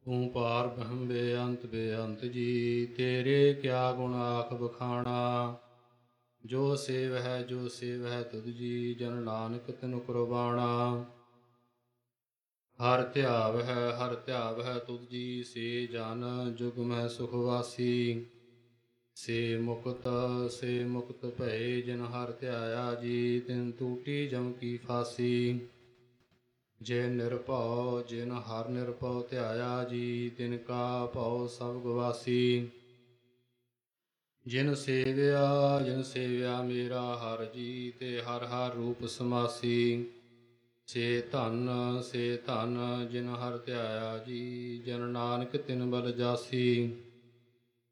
ਤੂੰ ਪਾਰ ਬ੍ਰਹਮ ਬੇਅੰਤ ਜੀ, ਤੇਰੇ ਕਿਆ ਗੁਣ ਆਖ ਬਖਾਣਾ। ਜੋ ਸੇਵ ਹੈ ਤੁਧ ਜੀ, ਜਨ ਨਾਨਕ ਤਿਨ ਕੁਰਬਾਣਾ। ਹਰ ਧਿਆਵ ਹੈ ਤੁਧ ਜੀ, ਸੇ ਜਨ ਜੁਗ ਮਹਿ ਸੁਖ ਵਾਸੀ। ਸੇ ਮੁਕਤ ਭਏ, ਜਿਨ ਹਰਿ ਧਿਆਇਆ ਜੀ, ਤਿਨ ਟੂਟੀ ਜਮ ਕੀ ਫਾਸੀ। ਜਿਨ ਹਰਿ ਨਿਰਭਉ ਧਿਆਇਆ ਜੀ, ਤਿਨ ਕਾ ਭਉ ਸਭ ਗਵਾਸੀ। ਜਿਨ ਸੇਵਿਆ ਮੇਰਾ ਹਰਿ ਜੀ, ਤੇ ਹਰਿ ਹਰਿ ਰੂਪ ਸਮਾਸੀ। ਸੇ ਧਨ ਜਿਨ ਹਰਿ ਧਿਆਇਆ ਜੀ, ਜਨ ਨਾਨਕ ਤਿਨ ਬਲ ਜਾਸੀ।